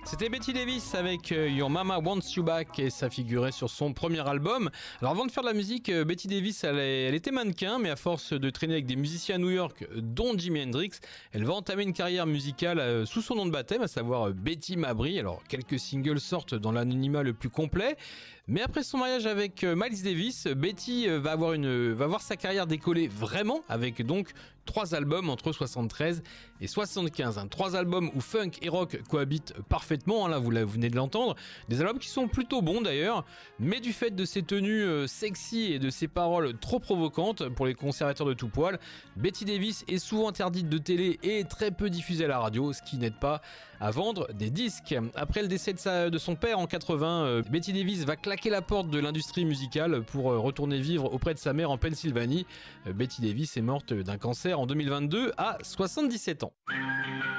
C'était Betty Davis avec Your Mama Wants You Back et ça figurait sur son premier album. Alors avant de faire de la musique, Betty Davis elle était mannequin, mais à force de traîner avec des musiciens à New York, dont Jimi Hendrix, elle va entamer une carrière musicale sous son nom de baptême, à savoir Betty Mabry. Alors quelques singles sortent dans l'anonymat le plus complet, mais après son mariage avec Miles Davis, Betty va voir sa carrière décoller vraiment, avec donc 3 albums entre 73 et 75. 3 albums où funk et rock cohabitent parfaitement, là vous venez de l'entendre. Des albums qui sont plutôt bons d'ailleurs, mais du fait de ses tenues sexy et de ses paroles trop provocantes pour les conservateurs de tout poil, Betty Davis est souvent interdite de télé et très peu diffusée à la radio, ce qui n'aide pas à vendre des disques. Après le décès de son père en 80, Betty Davis va claquer la porte de l'industrie musicale pour retourner vivre auprès de sa mère en Pennsylvanie. Betty Davis est morte d'un cancer en 2022 à 77 ans.